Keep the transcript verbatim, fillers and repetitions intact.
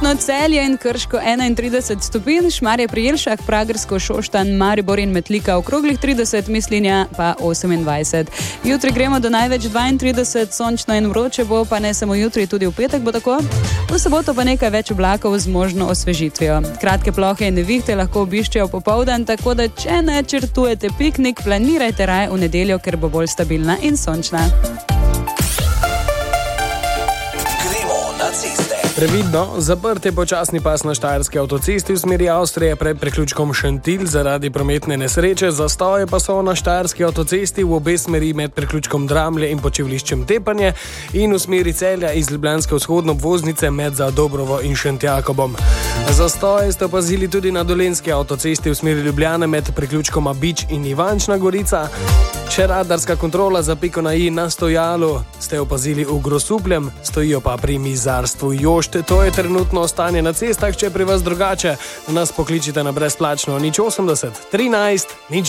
Trenutno Celje in Krško enaintrideset stopinj, Šmarje pri Jelšah, Pragersko, Šoštanj, Maribor in Metlika okroglih trideset, Mislinja pa osemindvajset. Jutri gremo do največ dvaintrideset, sončno in vroče bo, pa ne samo jutri, tudi v petek bo tako. V soboto pa nekaj več oblakov z možno osvežitvijo. Kratke plohe in nevihte lahko obiščejo popoldan, tako da če načrtujete piknik, planirajte raje v nedeljo, ker bo bolj stabilna in sončna. Previdno, zaprt je počasni pas na štajerski avtocesti v smeri Avstrije pred priključkom Šentilj zaradi prometne nesreče, zastoje pa so na štajerski avtocesti v obe smeri med priključkom Dramlje in počivliščem Tepanje in v smeri Celja iz ljubljanske vzhodne obvoznice med Zadobrovo in Šentjakobom. Zastoje ste opazili tudi na dolenjski avtocesti v smeri Ljubljane med priključkoma Bič in Ivančna Gorica. Še radarska kontrola za piko na i na stojalu ste opazili v Grosupljem, stojijo pa pri mizarstvu Jošt. To je trenutno stanje na cestah, če pri vas drugače, nas pokličite na brezplačno nič osemdeset trinajst nič